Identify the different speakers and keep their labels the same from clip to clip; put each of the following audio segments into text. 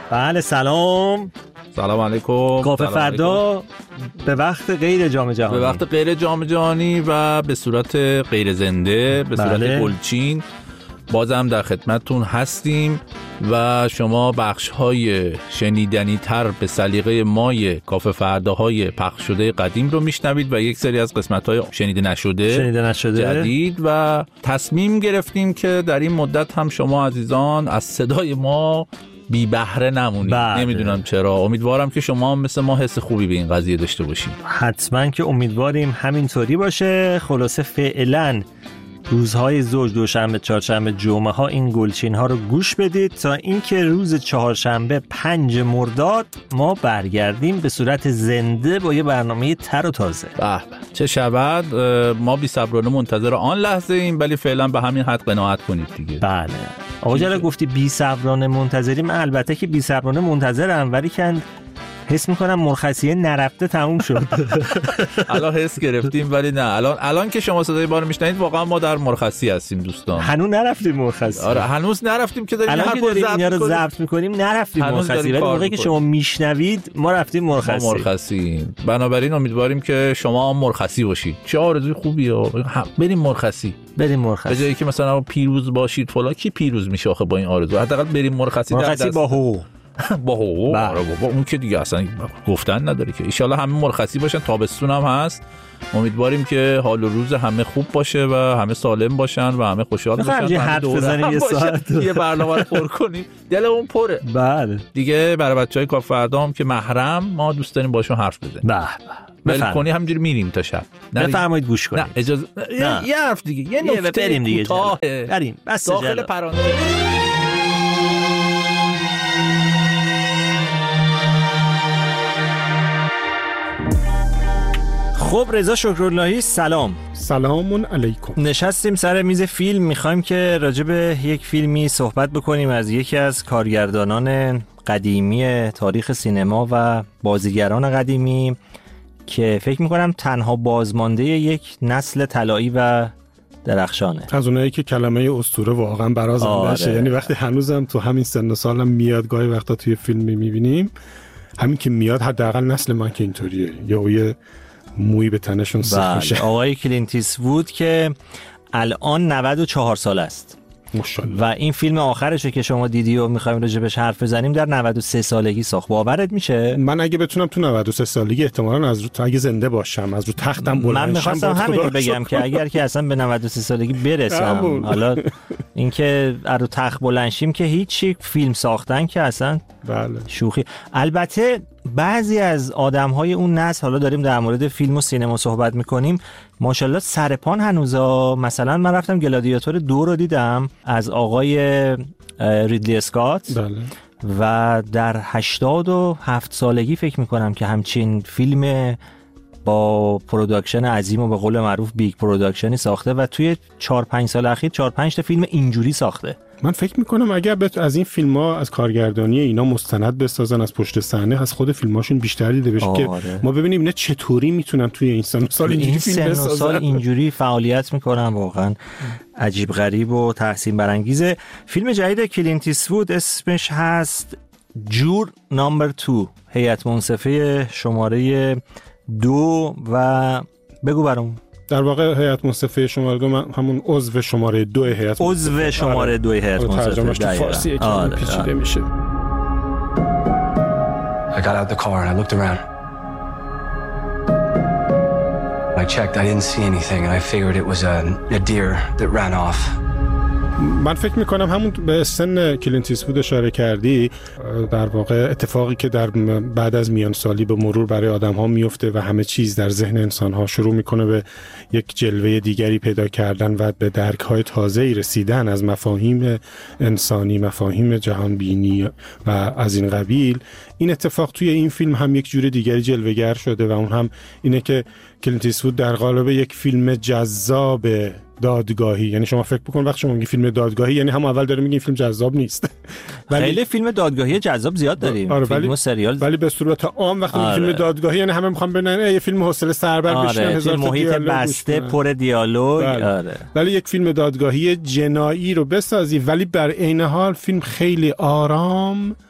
Speaker 1: بله سلام
Speaker 2: علیکم.
Speaker 1: کافه فردا به وقت غیر جام جهانی،
Speaker 2: به وقت غیر جام جهانی و به صورت غیر زنده، به صورت گلچین بازم در خدمتتون هستیم و شما بخش‌های شنیدنی تر به سلیقه مای کافه فرداهای پخش شده قدیم رو میشنوید و یک سری از قسمت‌های شنیده نشده جدید و تصمیم گرفتیم که در این مدت هم شما عزیزان از صدای ما بی بهره نمونید. نمیدونم چرا، امیدوارم که شما هم مثل ما حس خوبی به این قضیه داشته باشید.
Speaker 1: حتما که امیدواریم همینطوری باشه. خلاصه فعلا روزهای زوج، دوشنبه، چهارشنبه، جمعه ها این گلچین ها رو گوش بدید تا اینکه روز چهارشنبه 5 مرداد ما برگردیم به صورت زنده با یه برنامه تر و تازه.
Speaker 2: به چه شود. ما بی صبرانه منتظر آن لحظه ایم، ولی فعلا به همین حد قناعت کنید دیگه.
Speaker 1: بله آقا جلال گفتی بی صبرانه منتظریم. البته که بی صبرانه منتظرم، ولی کن حس میکنم مرخصیه نرفته تموم شد.
Speaker 2: الان حس گرفتیم ولی نه، الان که شما صدای ما رو میشنید واقعا ما در مرخصی هستیم دوستان.
Speaker 1: هنوز نرفتیم مرخصی.
Speaker 2: آره هنوز نرفتیم که داریم
Speaker 1: اینا رو ضبط میکنیم نرفتیم مرخصی، ولی موقعی که شما میشنوید ما رفتیم مرخصی.
Speaker 2: بنابراین امیدواریم که شما هم مرخصی باشید. چه آرزوی خوبیه. بریم مرخصی.
Speaker 1: به
Speaker 2: جایی که مثلا پیروز باشید فلان. کی پیروز میشه آخه با این آرزو؟ حداقل بریم مرخصی
Speaker 1: با حقوق.
Speaker 2: با حقوق. بابا اون که دیگه اصلا گفتن نداره که. ان شاءالله همه مرخصی باشن، تابستون هم هست. امیدواریم که حال و روز همه خوب باشه و همه سالم باشن و همه خوشحال باشن.
Speaker 1: حرف بزنیم یه ساعت
Speaker 2: یه برنامه رو پر کنیم. دلمون پره.
Speaker 1: بله
Speaker 2: دیگه برای بچهای کافه فردا هم که محرم ما دوست داریم باشون حرف بزنیم. بله کنی همینجوری میریم تا شب.
Speaker 1: بفرمایید گوش کنید.
Speaker 2: نه اجازه یه حرف دیگه، یه نکته
Speaker 1: بریم دیگه.
Speaker 2: بریم بس داخل پرانده.
Speaker 1: خب رضا شکراللهی سلام
Speaker 3: علیکم.
Speaker 1: نشستیم سر میز فیلم، میخوایم که راجع به یک فیلمی صحبت بکنیم از یکی از کارگردانان قدیمی تاریخ سینما و بازیگران قدیمی که فکر میکنم تنها بازمانده یک نسل طلایی و درخشانه.
Speaker 3: از اونایی که کلمه اسطوره واقعا برازنده شه. یعنی وقتی هنوزم تو همین سن و سالم میاد گاهی وقتا توی فیلم میبینیم، همین که میاد حداقل نسل من که اینطوریه، یه موی به تنشون سیخ میشه.
Speaker 1: آقای کلینت ایستوود که الان 94 سال است
Speaker 3: ماشاءالله.
Speaker 1: و این فیلم آخرشه که شما دیدی و میخوایم راجع بهش حرف بزنیم در 93 سالگی ساخت. باورت میشه؟
Speaker 3: من اگه بتونم تو 93 سالگی احتمالاً از رو اگه زنده باشم از رو تختم بلند شم.
Speaker 1: من می‌خواستم همین رو بگم که اگر که اصلا به 93 سالگی برسم، حالا اینکه از رو تخت بلند شیم که هیچی، فیلم ساختن که اصلا
Speaker 3: بله
Speaker 1: شوخی. البته بعضی از آدم‌های اون نسل، حالا داریم در مورد فیلم و سینما صحبت می‌کنیم، ماشاءالله سرپان هنوزا. مثلا من رفتم گلادیاتور 2 رو دیدم از آقای ریدلی اسکات.
Speaker 3: بله.
Speaker 1: و در 87 سالگی فکر می‌کنم که همچین فیلم با پروداکشن عظیم و به قول معروف بیگ پروداکشنی ساخته و توی 4-5 سال اخیر 4-5 تا فیلم اینجوری ساخته.
Speaker 3: من فکر میکنم اگر از این فیلم ها از کارگردانی اینا مستند بسازن از پشت صحنه، از خود فیلماشون بیشتر دیده بشه که ما ببینیم اینا چطوری میتونن توی این سن و سال اینجوری فیلم بسازن.
Speaker 1: سال اینجوری فعالیت میکنن، واقعا عجیب غریب و تحسین برانگیزه. فیلم جدید کلینت ایستوود اسمش هست جور نامبر 2، هیئت منصفه شماره 2 و بگو برام.
Speaker 3: در واقع هیئت منصفه شماره 2 همون عضو شماره 2 هیئت
Speaker 1: عضو شماره 2 هیئت منصفه.
Speaker 3: ترجمهش تو فارسی یکم پیچیده میشه.
Speaker 4: I got out the car and I looked around. I checked, I didn't see anything and I figured it was a deer that ran off.
Speaker 3: من فکر میکنم همون به سن کلینت ایستوود اشاره کردی، در واقع اتفاقی که در بعد از میان سالی به مرور برای آدم ها میفته و همه چیز در ذهن انسان ها شروع میکنه به یک جلوه دیگری پیدا کردن و به درک های تازه‌ای رسیدن از مفاهیم انسانی، مفاهیم جهان بینی و از این قبیل. این اتفاق توی این فیلم هم یک جور دیگری جلوه‌گر شده و اون هم اینه که کلینت ایستوود در قالب یک فیلم جذاب دادگاهی، یعنی شما فکر بکن وقتی شما میگی فیلم دادگاهی یعنی هم اول داره میگین فیلم جذاب نیست.
Speaker 1: خیلی فیلم دادگاهی جذاب زیاد داریم. فیلم و سریال.
Speaker 3: ولی به صورت عام وقتی میگیم فیلم دادگاهی یعنی همه میخوان ببینن یه فیلم حوصله سربر بشن، هزار تا
Speaker 1: محیط بسته پر دیالوگ.
Speaker 3: ولی یک فیلم دادگاهی جنایی رو بسازی ولی بر عین حال فیلم خیلی آرام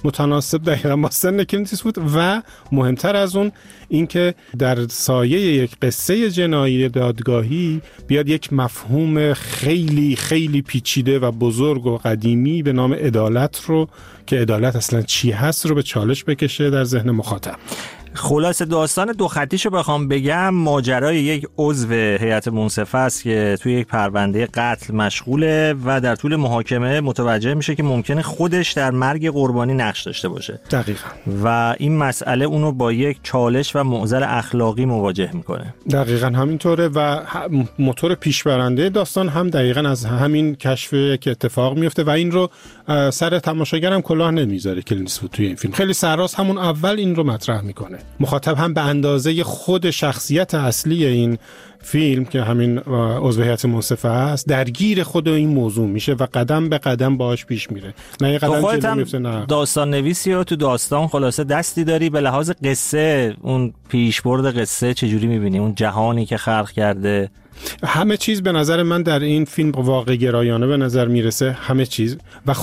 Speaker 3: متناسب دقیقاً با سن کلینت ایستوود و مهمتر از اون اینکه در سایه یک قصه جنایی دادگاهی بیاد یک مفهوم خیلی خیلی پیچیده و بزرگ و قدیمی به نام عدالت رو که عدالت اصلا چی هست رو به چالش بکشه در ذهن مخاطب.
Speaker 1: خلاص داستان دو خطیشو بخوام بگم، ماجرای یک عضو هیئت منصفه است که توی یک پرونده قتل مشغوله و در طول محاکمه متوجه میشه که ممکنه خودش در مرگ قربانی نقش داشته باشه.
Speaker 3: دقیقاً.
Speaker 1: و این مسئله اونو با یک چالش و معضل اخلاقی مواجه میکنه.
Speaker 3: دقیقاً همینطوره و موتور پیشبرنده داستان هم دقیقاً از همین کشف که اتفاق میفته و این رو سر تماشاگرم کلاه نمیذاره کلینت ایستوود توی این فیلم. خیلی سرراست همون اول این رو مطرح میکنه. مخاطب هم به اندازه خود شخصیت اصلی این فیلم که همین عضو هیئت منصفه است درگیر خود این موضوع میشه و قدم به قدم باهاش پیش میره. نه یه قدم جلو میفته نه.
Speaker 1: داستان نویسی و تو داستان خلاصه دستی داری، به لحاظ قصه اون پیشبرد قصه چجوری میبینی؟ اون جهانی که خلق کرده،
Speaker 3: همه چیز به نظر من در این فیلم واقع گرایانه به نظر میرسه، همه چیز، و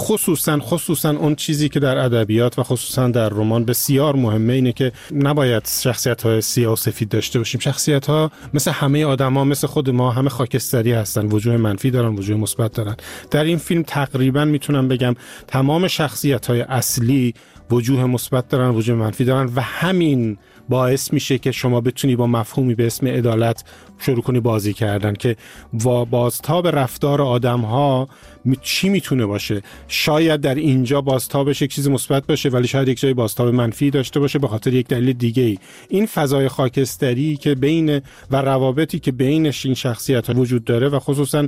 Speaker 3: خصوصا اون چیزی که در ادبیات و خصوصا در رمان بسیار مهمه اینه که نباید شخصیت‌های سیاه و سفید داشته باشیم. شخصیت‌ها مثل همه آدم‌ها، مثل خود ما، همه خاکستری هستن، وجوه منفی دارن، وجوه مثبت دارن. در این فیلم تقریبا میتونم بگم تمام شخصیت‌های اصلی وجوه مثبت دارن، وجوه منفی دارن و همین باعث میشه که شما بتونی با مفهومی به اسم عدالت شروع کنی بازی کردن که بازتاب رفتار آدم‌ها چی میتونه باشه. شاید در اینجا بازتابش یک چیز مثبت باشه ولی شاید یک جای بازتاب منفی داشته باشه به خاطر یک دلیل دیگه‌ای. این فضای خاکستری که بین و روابطی که بینش این شخصیت‌ها وجود داره و خصوصا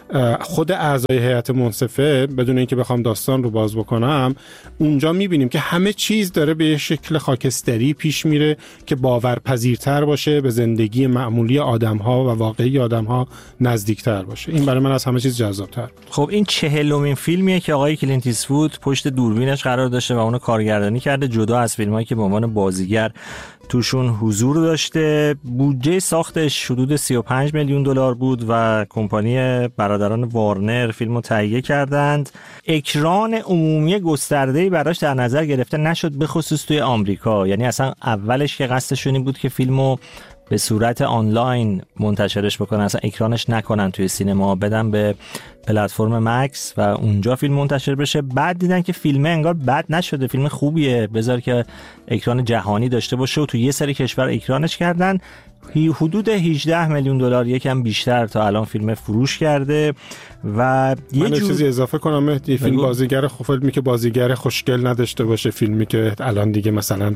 Speaker 3: خود اعضای هیئت منصفه، بدون اینکه بخوام داستان رو باز بکنم، اونجا میبینیم که همه چیز داره به یه شکل خاکستری پیش میره که باورپذیرتر باشه، به زندگی معمولی آدم‌ها و واقعی آدم‌ها نزدیکتر باشه. این برای من از همه چیز جذاب‌تر.
Speaker 1: خب این 40مین فیلمیه که آقای کلینت ایستوود پشت دوربینش قرار داشته و اونو کارگردانی کرده، جدا از فیلمایی که به عنوان بازیگر توشون حضور داشته. بودجه ساختش حدود 35 میلیون دلار بود و کمپانی برادران وارنر فیلمو تهیه کردند. اکران عمومی گسترده‌ای براش در نظر گرفته نشد، به خصوص توی آمریکا. یعنی اصلا اولش که قصدشون این بود که فیلمو به صورت آنلاین منتشرش بکنن، اصلا اکرانش نکنن توی سینما، بدن به پلتفرم مکس و اونجا فیلم منتشر بشه. بعد دیدن که فیلم انگار بد نشده، فیلم خوبیه، بذار که اکران جهانی داشته باشه و تو یه سری کشور اکرانش کردن. حدود 18 میلیون دلار، یکم بیشتر تا الان فیلم فروش کرده. و
Speaker 3: یه چیزی اضافه کنم مهدی، فیلم بازیگر فیلمی که بازیگر خوشگل نداشته باشه، فیلمی که الان دیگه مثلا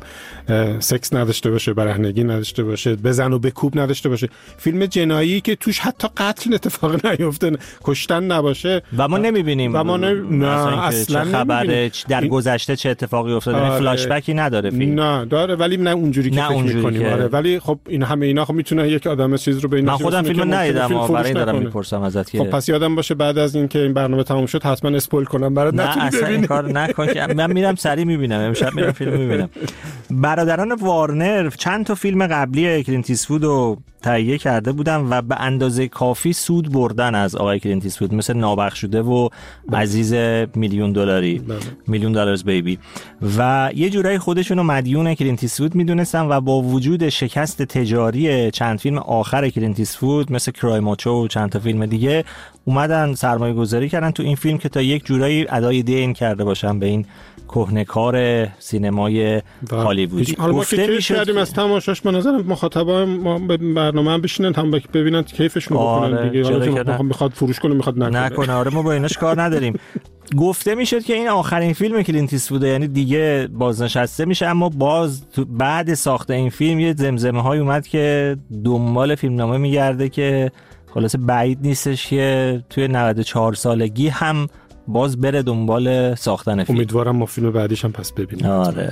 Speaker 3: سکس نداشته باشه، برهنگی نداشته باشه، بزن و بکوب نداشته باشه، فیلم جنایی که توش حتی قتل اتفاق نیفته، کشتن نباشه
Speaker 1: و ما نمیبینیم
Speaker 3: و ما نه اصلا
Speaker 1: خبره در گذشته چه اتفاقی افتاده. فلاش بکی نداره فیلم،
Speaker 3: نه داره ولی نه اونجوری که فکر می‌کنیم. آره ولی خب این همه اینا خب میتونه یک آدم چیز رو بین
Speaker 1: من خودم فیلم ندیدم، برای دارم میپرسم ازت که
Speaker 3: خب پس یادم باشه بعد از اینکه این برنامه تموم شد حتما اسپویل کنم برات،
Speaker 1: نه اصلا این کار نکن که من میرم سری میبینم، امشب میرم فیلم میبینم. برادران وارنر چند تا فیلم قبلی کلینت ایستوود رو تهیه کرده بودن و به اندازه کافی سود بردن از آقای کلینت ایستوود، مثل نابخشوده و عزیز میلیون دلاری، میلیون دلارز بیبی، و یه جورایی خودشون رو مدیون کلینت ایستوود میدونستن و با وجود شکست تجاری چند فیلم آخر کلینت ایستوود مثل کرای ماچو و چند تا فیلم دیگه، اومدن سرمایه گذاری کردن تو این فیلم که تا یک جورایی ادای دین کرده باشن به این کهنه‌کار سینمای هالیوودی.
Speaker 3: گفته میشه کردیم از تماشاش به نظرم مخاطبا ما به برنامه هم بشینن هم ببینن کیفشون بکنن دیگه، حالا که میخواد فروش کنه میخواد
Speaker 1: نکنه. آره ما با ایناش کار نداریم. گفته میشد که این آخرین فیلم کلینت ایستوود، یعنی دیگه بازنشسته میشه، اما باز بعد ساخت این فیلم یه زمزمه های اومد که دنبال فیلمنامه میگرده که خلاصه بعید نیستش که توی 94 سالگی هم باز بره دنبال ساختن فیلم.
Speaker 3: امیدوارم ما فیلم بعدیش هم پس ببینیم.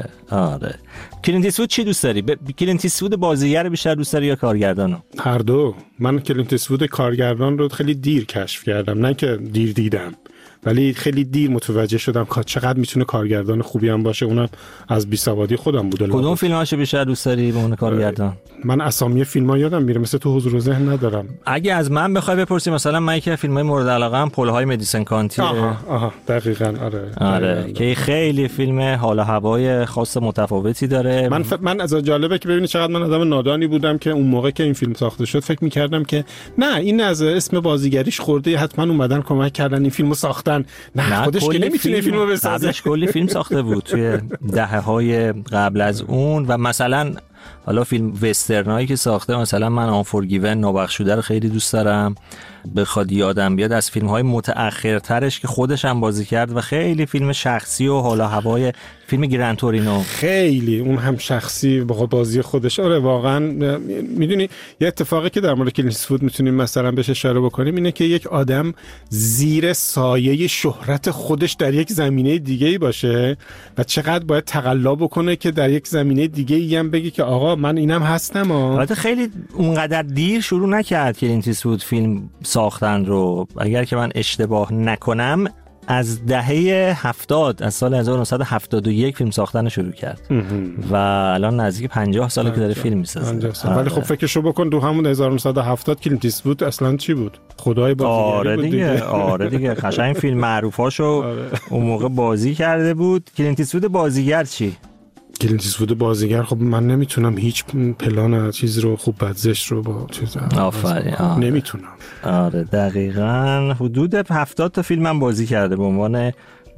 Speaker 1: آره. کلینت ایستوود چی دوست داری؟ کلینت ایستوود بازیگر بیشتر دوست داری یا کارگردانو؟
Speaker 3: هر دو. من کلینت ایستوود کارگردان رو خیلی دیر کشف کردم، نه که دیر دیدم. ولی خیلی دیر متوجه شدم که چقدر میتونه کارگردان خوبی هم باشه. اونم از بیسوادی خودم بود.
Speaker 1: کدوم فیلماشو بیشتر دوست داری به عنوان کارگردان؟
Speaker 3: من اسامی فیلم‌ها یادم میره، مثل تو حضور ذهن ندارم.
Speaker 1: اگه از من بخوای بپرسی، مثلا من که فیلم‌های مورد علاقه‌ام پل‌های مدیسن کانتی.
Speaker 3: آها دقیقاً.
Speaker 1: آره که خیلی فیلم حال و هوای خاص متفاوتی داره.
Speaker 3: من از جالبه که ببینید چقدر من آدم نادانی بودم که اون موقع که این فیلم ساخته شد فکر می‌کردم که نه این از اسم بازیگریش خورده، حتما اومدن کمک کردن این فیلمو ساختن. نه خودش که نمیتونه فیلمو بسازه.
Speaker 1: قبلش کلی فیلم ساخته بود توی دهه‌های قبل از اون. و مثلا حالا فیلم وسترنایی که ساخته، مثلا من آنفورگیون نابخشوده رو خیلی دوست دارم. بخواد یادم بیاد از فیلم‌های متأخرترش که خودش هم بازی کرد و خیلی فیلم شخصی و حالا هوای فیلم گران تورینو،
Speaker 3: خیلی اون هم شخصی با بازی خودش. آره واقعا میدونی یه اتفاقی که در مورد کلینت ایستوود میتونیم مثلا بهش اشاره بکنیم اینه که یک آدم زیر سایه شهرت خودش در یک زمینه دیگه‌ای باشه و چقدر باید تقلا بکنه که در یک زمینه دیگه‌ای هم بگه که آقا من اینم هستم.
Speaker 1: البته خیلی اونقدر دیر شروع نکرد کلینت ایستوود فیلم ساختن رو. اگر که من اشتباه نکنم از دهه 70، از سال 1971 فیلم ساختن شروع کرد و الان نزدیک 50 ساله که داره فیلم میسازه.
Speaker 3: ولی خب فکرشو بکن تو همون 1970 کلینت ایستوود اصلا چی بود؟ خدای بازیگری بود دیگه.
Speaker 1: آره دیگه قشنگ فیلم معروفاشو اون موقع بازی کرده بود. کلینت ایستوود بازیگر چی؟
Speaker 3: کلینت ایستوود بازیگر، خب من نمیتونم هیچ پلان چیز رو خوب بد زشت رو با چیز نمیتونم.
Speaker 1: آره دقیقاً حدود 70 تا فیلم هم بازی کرده به عنوان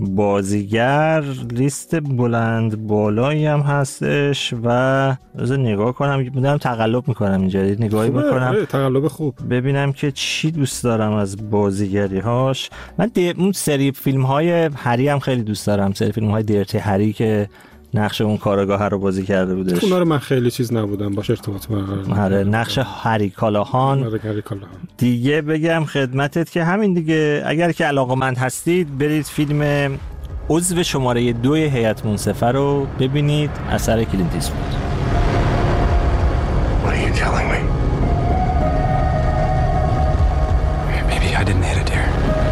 Speaker 1: بازیگر. لیست بلند بالایی هم هستش و از نگاه کنم میدونم تقلب میکنم اینجا نگاهی بکنم
Speaker 3: تقلب خوب
Speaker 1: ببینم که چی دوست دارم از بازیگری هاش. من اون سری فیلم های هری هم خیلی دوست دارم، سری فیلم های دیرتی هری که نقش اون کارگاه رو بازی کرده بودش.
Speaker 3: اونا رو من خیلی چیز نبودم باشه ارتباط
Speaker 1: آره نقش هری کالاهان. دیگه بگم خدمتت که همین دیگه، اگر که علاقه‌مند هستید برید فیلم عضو شماره 2 هیئت منصفه رو ببینید، اثر کلینت ایستوود.
Speaker 4: What are you telling me? Maybe I didn't hit it, dear.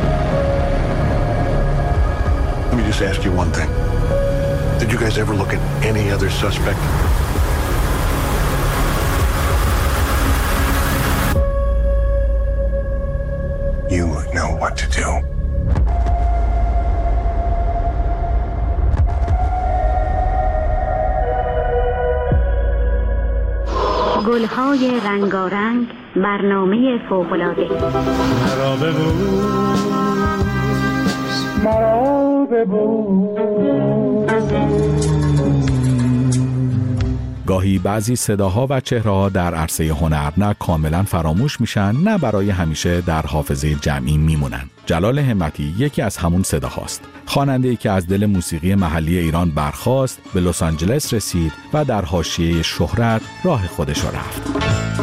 Speaker 5: Let me just ask you one thing. Did you guys ever look at any other suspect? You know what to do.
Speaker 6: گل‌های رنگارنگ، برنامه فوق‌العاده.
Speaker 7: مرا ببوس.
Speaker 2: گاهی بعضی صداها و چهره‌ها در عرصه هنر نه کاملا فراموش میشن، نه برای همیشه در حافظه جمعی میمونن. جلال همتی یکی از همون صداهاست. خواننده‌ای که از دل موسیقی محلی ایران برخاست، به لس آنجلس رسید و در حاشیه شهرت راه خودش رفت.